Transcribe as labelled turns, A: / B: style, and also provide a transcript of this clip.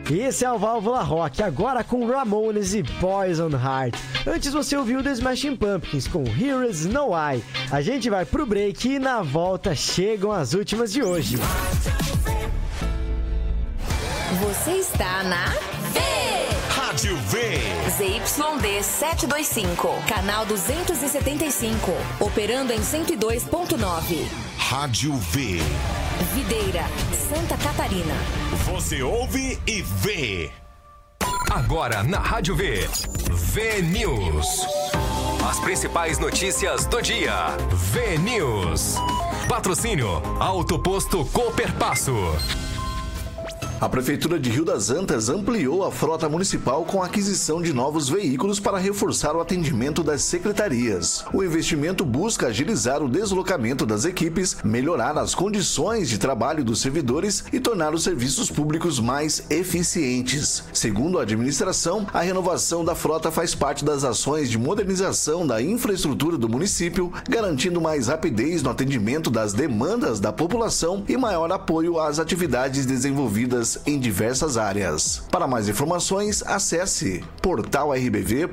A: Esse é o Válvula Rock, agora com Ramones e Poison Heart. Antes você ouviu The Smashing Pumpkins com Here Is No I. A gente vai pro break e na volta chegam as últimas de hoje.
B: Você está na
C: Rádio V.
B: ZYD 725, canal 275, operando em 102.9.
C: Rádio V.
B: Videira, Santa Catarina.
C: Você ouve e vê.
D: Agora na Rádio V. V News. As principais notícias do dia. V News. Patrocínio Auto Posto Cooperpasso.
E: A Prefeitura de Rio das Antas ampliou a frota municipal com a aquisição de novos veículos para reforçar o atendimento das secretarias. O investimento busca agilizar o deslocamento das equipes, melhorar as condições de trabalho dos servidores e tornar os serviços públicos mais eficientes. Segundo a administração, a renovação da frota faz parte das ações de modernização da infraestrutura do município, garantindo mais rapidez no atendimento das demandas da população e maior apoio às atividades desenvolvidas em diversas áreas. Para mais informações, acesse portalrbv.com.br.